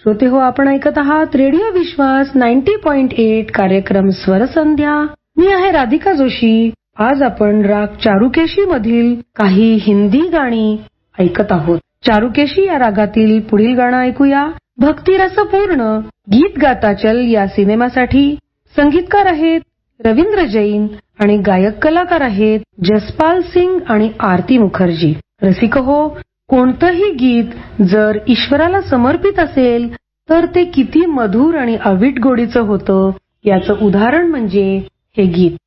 श्रोते हो, आपण ऐकत आहात रेडिओ विश्वास 90.8 कार्यक्रम स्वरसंध्या. मी आहे राधिका जोशी. आज आपण राग चारुकेशी मधील काही हिंदी गाणी ऐकत आहोत. चारुकेशी या रागातील पुढील गाणं ऐकूया. भक्तिरसपूर्ण गीत गाता चल या सिनेमासाठी संगीतकार आहेत रवींद्र जैन आणि गायक कलाकार आहेत जसपाल सिंग आणि आरती मुखर्जी. रसिक हो, कोणतंही गीत जर ईश्वराला समर्पित असेल तर ते किती मधुर आणि अवीट गोडीचं होतं याचं उदाहरण म्हणजे हे गीत.